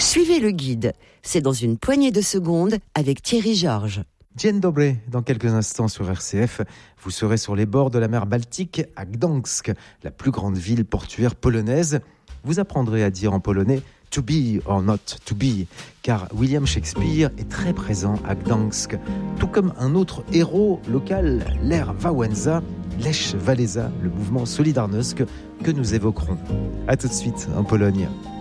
Suivez le guide. C'est dans une poignée de secondes avec Thierry Georges. Dzień dobry, dans quelques instants sur RCF, vous serez sur les bords de la mer Baltique à Gdańsk, la plus grande ville portuaire polonaise. Vous apprendrez à dire en polonais « to be or not to be », car William Shakespeare est très présent à Gdańsk, tout comme un autre héros local, Lech Wałęsa, Lech Wałęsa, le mouvement Solidarność que nous évoquerons. A tout de suite en Pologne.